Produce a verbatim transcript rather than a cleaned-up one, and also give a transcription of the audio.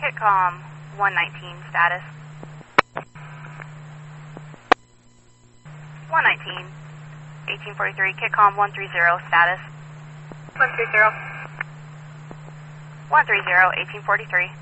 Kitcom one nineteen status. one nineteen, eighteen forty-three, Kitcom one thirty status. one thirty. one thirty, eighteen forty-three.